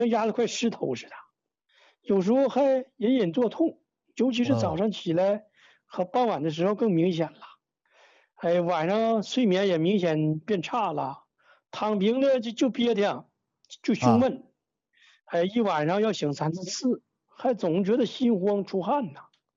跟压得快石头似的，有时候还隐隐作痛，尤其是早上起来和傍晚的时候更明显了。晚上睡眠也明显变差了，躺平了就憋挺，就胸闷。一晚上要醒3、4次，还总觉得心慌出汗呢。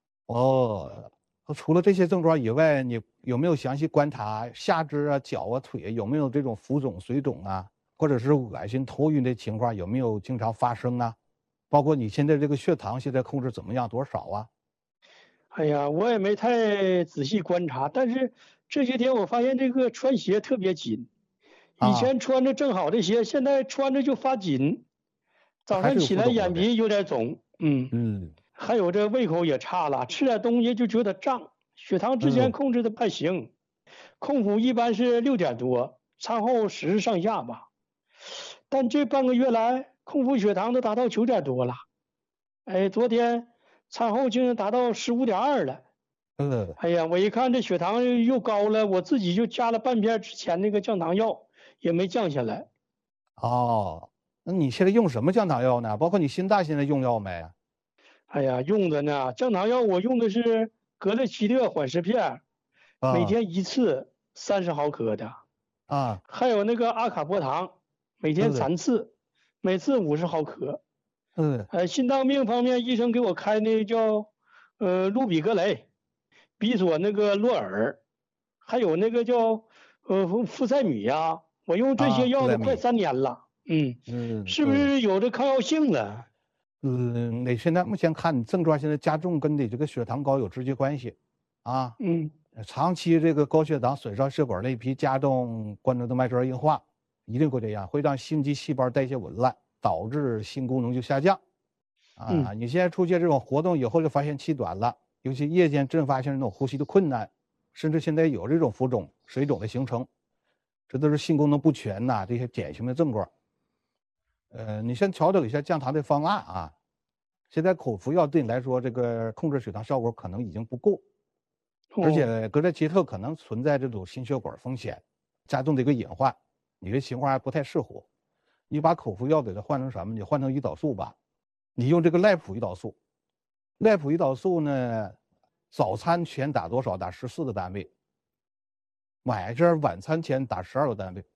除了这些症状以外，你有没有详细观察下肢啊、脚啊、腿有没有这种浮肿、水肿啊，或者是恶心、头晕的情况有没有经常发生啊？包括你现在这个血糖现在控制怎么样，多少啊？ 我也没太仔细观察，但是这些天我发现这个穿鞋特别紧，以前穿着正好的鞋，现在穿着就发紧。早上起来眼皮有点肿，还有这胃口也差了，吃点东西就觉得胀。血糖之前控制的还行，空腹一般是6点多，餐后10上下吧。但这半个月来，空腹血糖都达到9点多了。昨天餐后竟然达到15.2了。我一看这血糖又高了，我自己就加了半片之前那个降糖药，也没降下来。 那你现在用什么降糖药呢？包括你心脏现在用药没？ 用的呢，降糖药我用的是格列齐特缓释片，每天1次30毫克的。还有那个阿卡波糖，每天3次，每次50毫克。心脏病方面，医生给我开那个叫氯比格雷、比索那个洛尔，还有那个叫富塞米呀，我用这些药都快3年了。是不是有这抗药性了？ 你现在目前看你症状现在加重，跟你这个血糖高有直接关系，长期这个高血糖损伤血管内皮，加重冠状动脉粥硬化，一定会这样，会让心肌细胞代谢紊乱，导致心功能就下降。你现在出现这种活动以后，就发现气短了，尤其夜间阵发性这种呼吸的困难，甚至现在有这种浮肿、水肿的形成，这都是心功能不全呐，这些典型的症状。你先调整一下降糖的方案啊。现在口服药对你来说，这个控制血糖效果可能已经不够，而且格列齐特可能存在这种心血管风险，加重的一个隐患，你这情况还不太适合。你把口服药给它换成什么？你换成胰岛素吧。你用这个赖普胰岛素，赖普胰岛素呢，早餐前打多少？打14个单位。晚餐前打12个单位。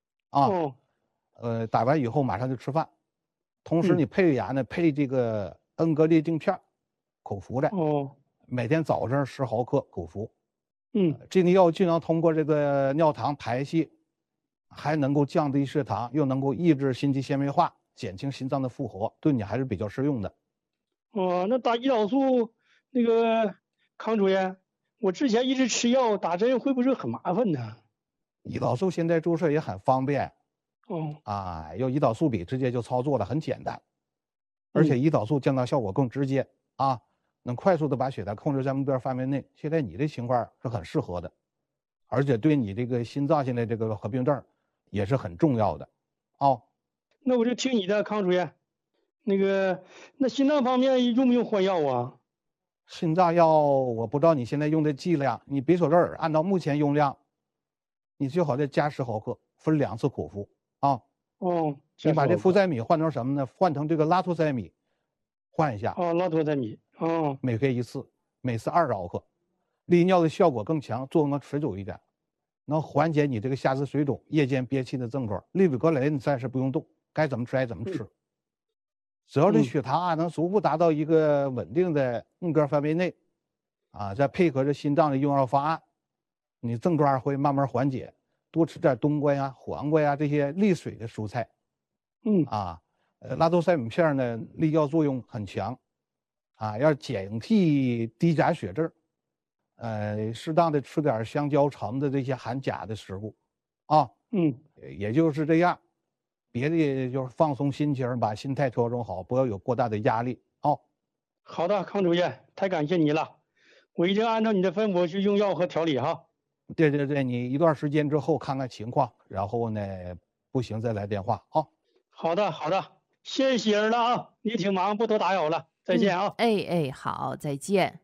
打完以后马上就吃饭。同时你配牙呢，配这个恩格列净片，口服的。每天早上10毫克口服。这个药既能通过这个尿糖排泄，还能够降低血糖，又能够抑制心肌纤维化，减轻心脏的负荷，对你还是比较适用的。 那打胰岛素那个康主任，我之前一直吃药打针，会不会很麻烦呢？ 胰岛素现在注射也很方便。用胰岛素笔直接就操作了，很简单。而且胰岛素降糖效果更直接能快速的把血糖控制在目标范围内。现在你的情况是很适合的，而且对你这个心脏现在这个合并症也是很重要的。 那我就听你的，康主任。那心脏方面用不用换药啊？ 心脏药我不知道你现在用的剂量，你别说这儿，按照目前用量，你最好再加10毫克，分2次口服。你把这富塞米换成什么呢？换成这个拉托塞米，换一下。 拉托塞米。 每个月1次，每次20毫克，利尿的效果更强，作用更持久一点，能缓解你这个下肢水肿、夜间憋气的症状。利比格雷你暂时不用动，该怎么吃怎么吃。只要这血糖能逐步达到一个稳定的目标范围内，再配合着心脏的用药方案，你症状会慢慢缓解。多吃点冬瓜呀、黄瓜呀这些利水的蔬菜。拉托塞米片呢，利尿作用很强，要警惕低钾血症。适当的吃点香蕉、橙的这些含钾的食物。也就是这样，别的就是放松心情，把心态调整好，不要有过大的压力。 好的，康主任，太感谢你了，我一定按照你的吩咐去用药和调理哈。 对，你一段时间之后看看情况，然后呢，不行再来电话。 好的，谢谢喜儿了啊，你挺忙，不多打扰了，再见啊。 好，再见。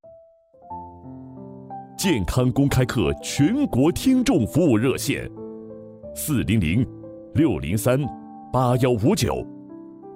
健康公开课全国听众服务热线：400-603-8159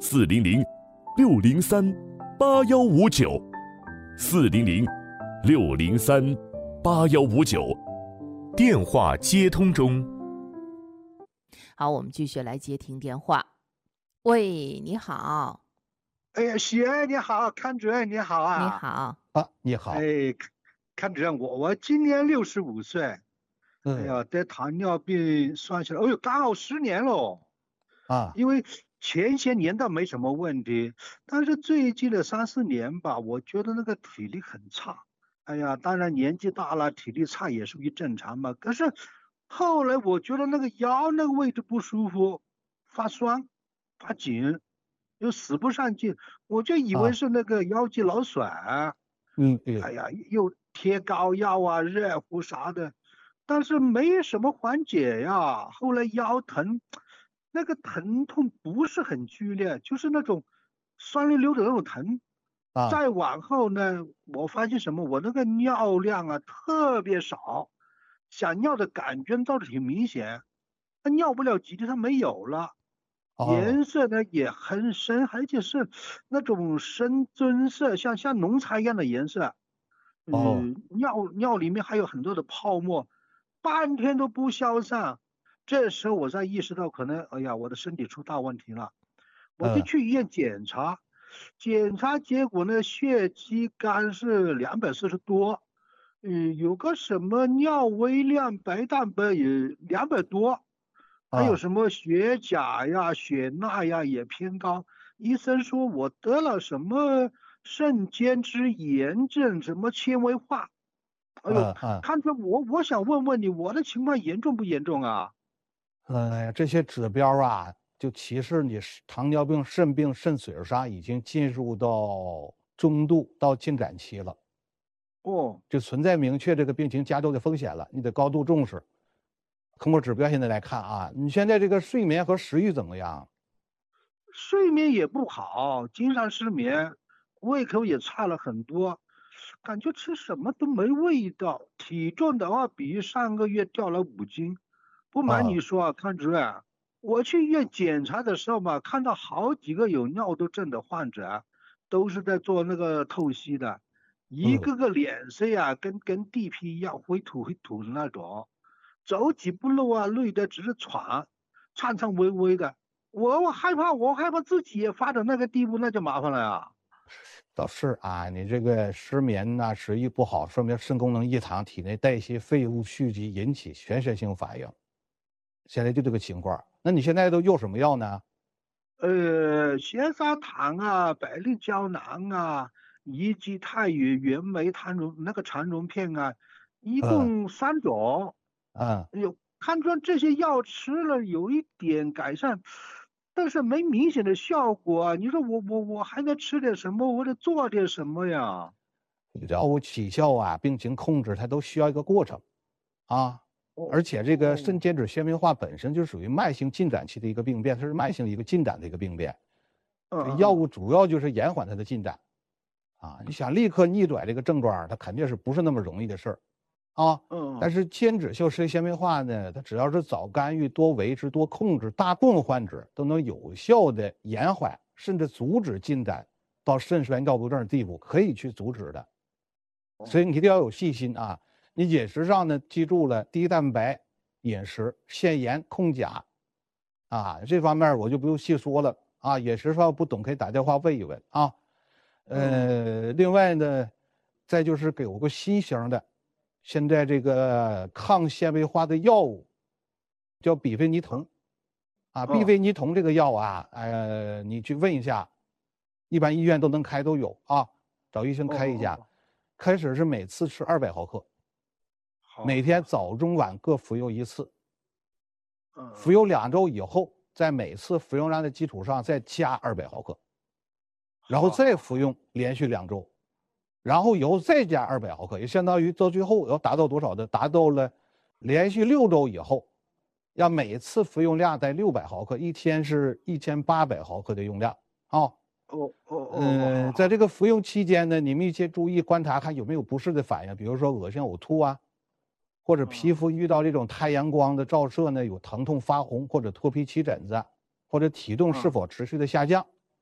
，400-603-8159，400-603-8159，电话接通中。 好，我们继续来接听电话。喂，你好。 哎呀，喜儿你好，康主任你好啊。 你好啊，你好。 哎，康主任，我今年65岁，哎呀，得糖尿病算起来，哎呦，刚好10年喽。 啊， 因为前些年倒没什么问题，但是最近的3、4年吧，我觉得那个体力很差。哎呀，当然年纪大了，体力差也属于正常嘛。可是后来我觉得那个腰那个位置不舒服，发酸、发紧，又使不上劲，我就以为是那个腰肌劳损。哎呀，又贴膏药啊、热敷啥的，但是没什么缓解呀。后来腰疼，那个疼痛不是很剧烈，就是那种酸溜溜的那种疼。再往后呢，我发现什么？我那个尿量啊特别少，想尿的感觉倒是挺明显，它尿不了几滴它没有了。颜色呢也很深，而且是那种深棕色，像浓茶一样的颜色。尿里面还有很多的泡沫，半天都不消散。这时候我才意识到，可能哎呀，我的身体出大问题了。我就去医院检查，结果呢，血肌酐是240多，有个什么尿微量白蛋白也200多。还有什么血钾呀、血钠呀也偏高，医生说我得了什么肾间质炎症，什么纤维化。哎呦，看着我想问问你，我的情况严重不严重啊？ 这些指标啊，就其实你糖尿病、肾病、肾损伤已经进入到中度到进展期了。就存在明确这个病情加重的风险了，你得高度重视。通过指标现在来看啊，你现在这个睡眠和食欲怎么样？ 睡眠也不好，经常失眠，胃口也差了很多，感觉吃什么都没味道。体重的话，比上个月掉了5斤。不瞒你说啊，康主任，我去医院检查的时候嘛，看到好几个有尿毒症的患者，都是在做那个透析的，一个个脸色呀，跟地皮一样灰土的那种。走几步路啊，累得只是喘微微的。我害怕自己也发展那个地步，那就麻烦了呀。 倒是啊，你这个失眠呐、食欲不好，说明肾功能异常，体内代谢废物蓄积，引起全身性反应。现在就这个情况，那你现在都用什么药呢？ 咸砂糖啊、百利胶囊啊、乙基肽与原酶糖溶那个肠溶片啊，一共3种。看出这些药吃了有一点改善，但是没明显的效果啊。你说我还得吃点什么，我得做点什么呀？ 药物起效啊，病情控制它都需要一个过程啊。而且这个肾间质纤维化本身就属于慢性进展期的一个病变，它是慢性一个进展的一个病变。药物主要就是延缓它的进展啊。你想立刻逆转这个症状，它肯定是不是那么容易的事儿啊。但是间质性肾纤维化呢，它只要是早干预、多维持、多控制，大部分患者都能有效的延缓甚至阻止进展到肾衰尿毒症的地步，可以去阻止的。所以你一定要有细心啊。你饮食上呢，记住了低蛋白饮食、限盐、控钾啊，这方面我就不用细说了啊。饮食上不懂可以打电话问一问啊。另外呢，再就是给我个新型的，现在这个抗纤维化的药物叫比非尼酮啊。比非尼酮这个药啊，你去问一下，一般医院都能开，都有啊，找医生开一下。开始是每次吃200毫克。每天早中晚各服用1次，服用2周以后，在每次服用量的基础上再加200毫克，然后再服用连续2周，然后以后再加200毫克，也相当于到最后要达到多少呢？达到了连续6周以后，要每次服用量在600毫克，一天是1800毫克的用量啊。在这个服用期间呢，你密切注意观察，看有没有不适的反应，比如说恶心、呕吐啊。或者皮肤遇到这种太阳光的照射呢，有疼痛、发红或者脱皮起疹子，或者体重是否持续的下降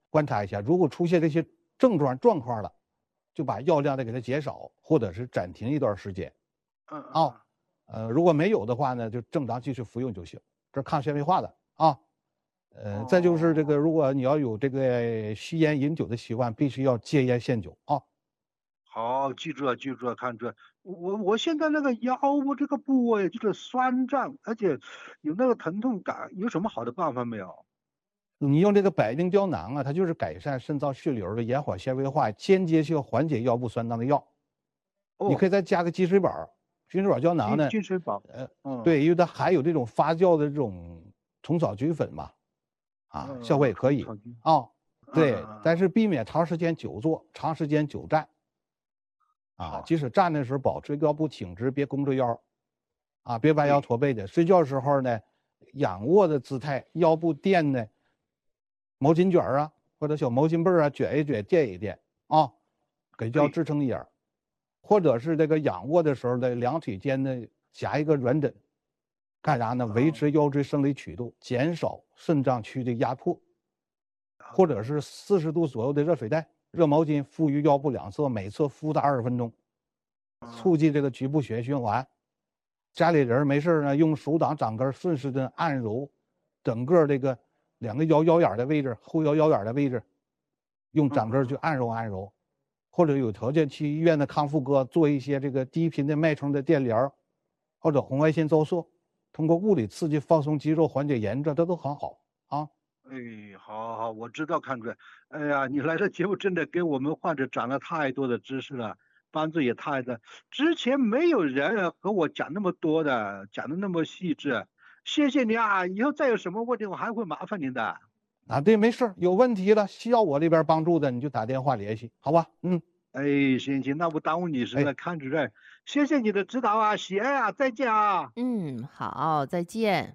观察一下，如果出现这些状况了，就把药量再给它减少，或者是暂停一段时间。如果没有的话呢，就正常继续服用就行。这是抗纤维化的啊。再就是这个，如果你要有这个吸烟饮酒的习惯，必须要戒烟限酒啊。 好，记住了，记住了，看住了。我现在那个腰部这个部位就是酸胀，而且有那个疼痛感，有什么好的办法没有？ 你用这个百灵胶囊啊，它就是改善肾脏血流的、延缓纤维化、间接性缓解腰部酸胀的药。你可以再加个金水宝，金水宝胶囊呢？ 金水宝， 对，因为它含有这种发酵的这种虫草菌粉嘛，效果也可以啊。对，但是避免长时间久坐、长时间久站。即使站的时候保持腰部挺直，别弓着腰，别弯腰驼背的。睡觉时候呢，仰卧的姿态，腰部垫呢，毛巾卷啊，或者小毛巾被啊，卷一卷，垫一垫啊，给腰支撑一点。或者是这个仰卧的时候呢，两腿间呢夹一个软枕，干啥呢？维持腰椎生理曲度，减少肾脏区的压迫。或者是40度左右的热水袋、热毛巾敷于腰部两侧，每侧敷达20分钟，促进这个局部血液循环。家里人没事呢，用手掌掌根顺势的按揉整个这个两个腰眼的位置、后腰眼的位置，用掌根去按揉按揉。或者有条件去医院的康复科做一些这个低频的脉冲的电疗，或者红外线照射，通过物理刺激放松肌肉，缓解炎症，这都很好啊。 好，我知道，看出来。哎呀，你来这节目真的给我们患者长了太多的知识了，帮助也太大。之前没有人和我讲那么多的，讲的那么细致。谢谢你啊，以后再有什么问题，我还会麻烦您的。 对，没事，有问题了需要我这边帮助的，你就打电话联系，好吧？ 行，那不耽误你时了，康主任，谢谢你的指导啊，喜爱啊，再见啊。 好，再见。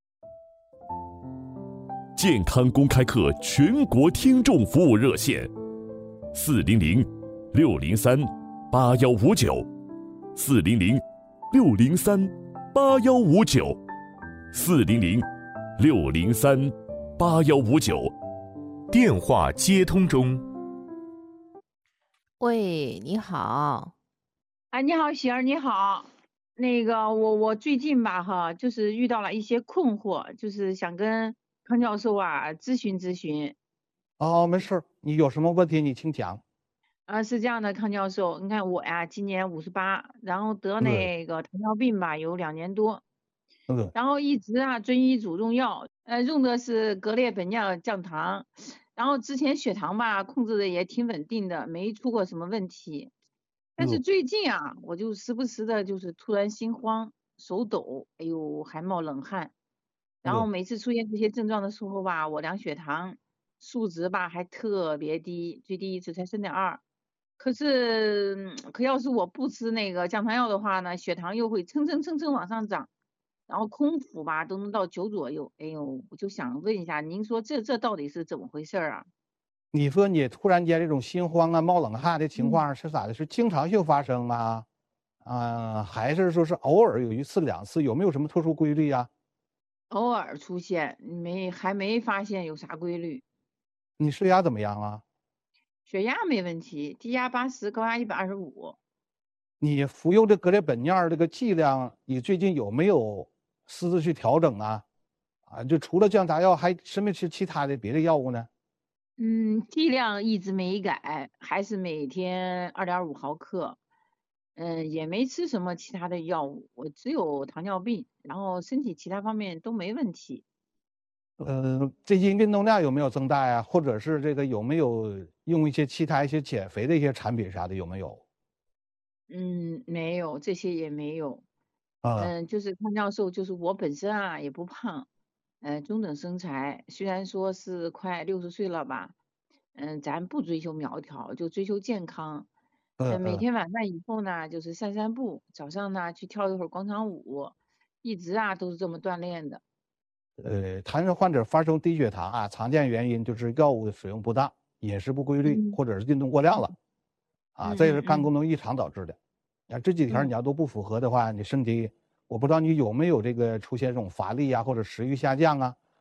健康公开课全国听众服务热线，400-603-8159，400-603-8159，电话接通中。 喂，你好。 你好，喜儿，你好。那个我最近吧就是遇到了一些困惑，就是想跟康教授咨询咨询。 没事，你有什么问题你请讲。 是这样的，康教授，你看我今年58，然后得那个糖尿病吧有2年多，然后一直遵医嘱用药，用的是格列本脲降糖，然后之前血糖吧控制的也挺稳定的，没出过什么问题。但是最近我就时不时的就是突然心慌、手抖，哎呦还冒冷汗，然后每次出现这些症状的时候吧，我量血糖数值吧还特别低，最低一次才3.2，可要是我不吃那个降糖药的话呢，血糖又会蹭往上涨，然后空腹吧都能到9左右，哎呦，我就想问一下，您说这到底是怎么回事啊？ 你说你突然间这种心慌冒冷汗的情况是咋的？是经常性发生吗？还是说是偶尔有1次2次？有没有什么特殊规律呀？ 偶尔出现，还没发现有啥规律。 你血压怎么样啊？ 血压没问题，低压80，高压125。 你服用这格列本脲这个剂量，你最近有没有私自去调整啊？就除了降糖药，还吃没吃其他的别的药物呢？ 剂量一直没改，还是每天2.5毫克。也没吃什么其他的药物，我只有糖尿病，然后身体其他方面都没问题。 最近运动量有没有增大呀？或者是这个有没有用一些其他减肥的一些产品啥的有没有？ 没有，这些也没有。就是康教授，就是我本身也不胖，中等身材，虽然说是快60岁了吧，咱不追求苗条，就追求健康。每天晚饭以后呢，就是散步，早上呢去跳一会儿广场舞，一直都是这么锻炼的。 糖尿患者发生低血糖常见原因就是药物的使用不当、饮食不规律，或者是运动过量了，这是肝功能异常导致的。这几条你要都不符合的话，你身体我不知道你有没有这个出现这种乏力或者食欲下降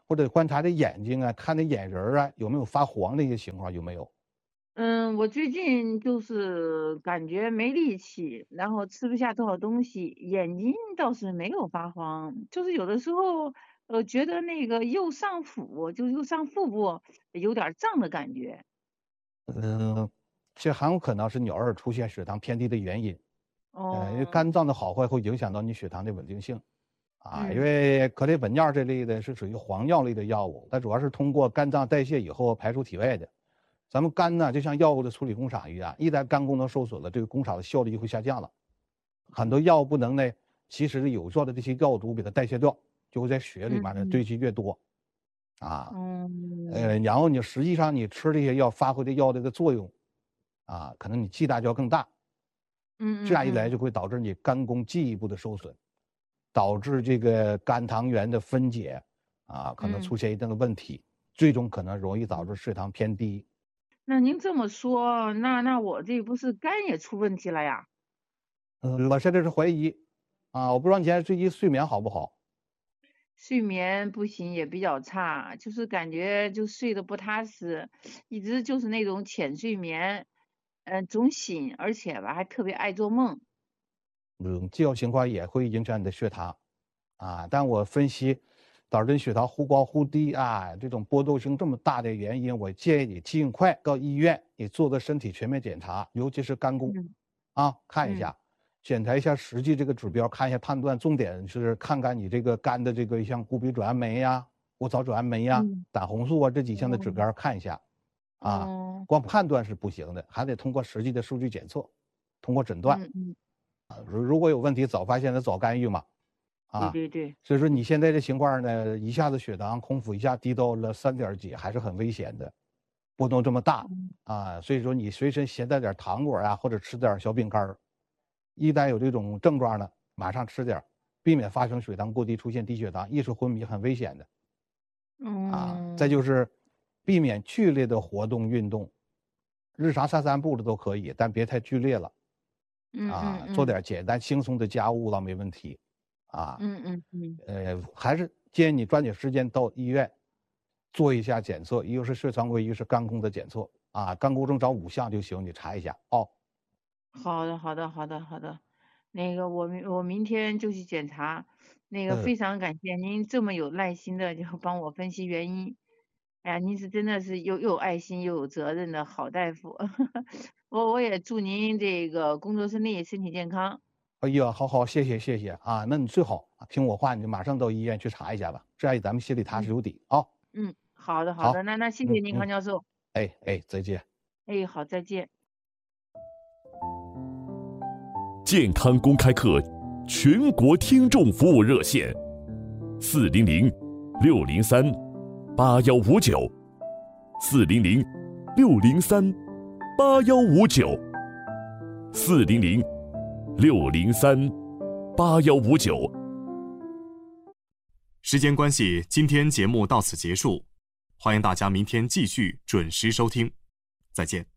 或者观察的眼睛啊，看的眼仁啊，有没有发黄的一些情况？有没有？ 我最近就是感觉没力气，然后吃不下多少东西，眼睛倒是没有发黄，就是有的时候觉得那个右上腹部有点胀的感觉。 这很有可能是你偶尔出现血糖偏低的原因。因为肝脏的好坏会影响到你血糖的稳定性。因为可列本脲这类的是属于黄药类的药物，它主要是通过肝脏代谢以后排出体外的。咱们肝呢，就像药物的处理工厂一样，一旦肝功能受损了，这个工厂的效率就会下降了。很多药物不能呢，其实有效的这些药毒给它代谢掉，就会在血里面呢堆积越多。然后你实际上你吃这些药发挥的药这个作用，可能你剂大就要更大。这样一来就会导致你肝功进一步的受损，导致这个肝糖原的分解可能出现一定的问题，最终可能容易导致血糖偏低。 那您这么说，那我这不是肝也出问题了呀？ 我现在是怀疑我不知道你现在最近睡眠好不好？ 睡眠不行，也比较差，就是感觉就睡得不踏实，一直就是那种浅睡眠，总醒，而且吧还特别爱做梦。 这种情况也会影响你的血糖但我分析导致你血糖忽高忽低这种波动性这么大的原因，我建议你尽快到医院你做个身体全面检查，尤其是肝功看一下，检查一下实际这个指标，看一下判断，重点是看看你这个肝的这个像谷丙转氨酶呀、过槽转氨酶呀、胆红素这几项的指标看一下光判断是不行的，还得通过实际的数据检测，通过诊断如果有问题早发现早干预嘛对， 所以说你现在这情况呢，一下子血糖空腹一下低到了3点几，还是很危险的，波动这么大所以说你随身携带点糖果或者吃点小饼干，一旦有这种症状呢，马上吃点，避免发生血糖过低，出现低血糖、意识昏迷，很危险的。再就是避免剧烈的活动运动，日常散步的都可以，但别太剧烈了。做点简单轻松的家务倒没问题。还是建议你抓紧时间到医院做一下检测，一个是血常规，一个是肝功的检测肝功症找5项就行，你查一下好的，那个我明天就去检查，那个非常感谢您这么有耐心的就帮我分析原因。哎呀，您是真的是又有爱心又有责任的好大夫。我也祝您这个工作顺利，身体健康。 哎呀，好，谢谢那你最好听我话，你就马上到医院去查一下吧，这样咱们心里踏实有底好的，那谢谢您康教授。 再见。 好，再见。 健康公开课全国听众服务热线400-603-8159，400-603-8159。 时间关系，今天节目到此结束，欢迎大家明天继续准时收听，再见。